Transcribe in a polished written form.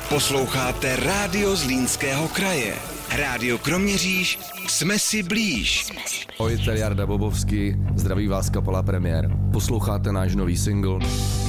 Posloucháte Rádio Zlínského kraje. Rádio Kroměříž, jsme si blíž. Ahoj, tady Jarda Bobovský, zdraví vás kapela Premiér. Posloucháte náš nový single